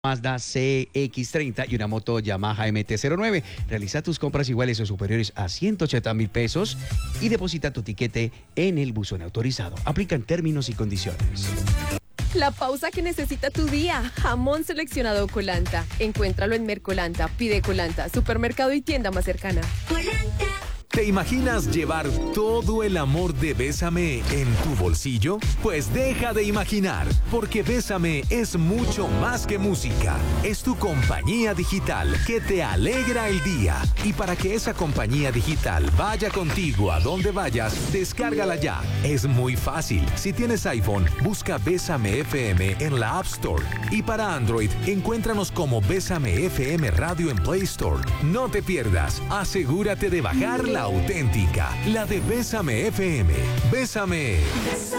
Mazda CX-30 y una moto Yamaha MT-09. Realiza tus compras iguales o superiores a 180,000 pesos y deposita tu tiquete en el buzón autorizado. Aplican términos y condiciones. La pausa que necesita tu día. Jamón seleccionado Colanta. Encuéntralo en Mercolanta. Pide Colanta, supermercado y tienda más cercana. Colanta. ¿Te imaginas llevar todo el amor de Bésame en tu bolsillo? Pues deja de imaginar, porque Bésame es mucho más que música. Es tu compañía digital que te alegra el día. Y para que esa compañía digital vaya contigo a donde vayas, descárgala ya. Es muy fácil. Si tienes iPhone, busca Bésame FM en la App Store. Y para Android, encuéntranos como Bésame FM Radio en Play Store. No te pierdas. Asegúrate de bajar la auténtica, la de Bésame FM. Bésame.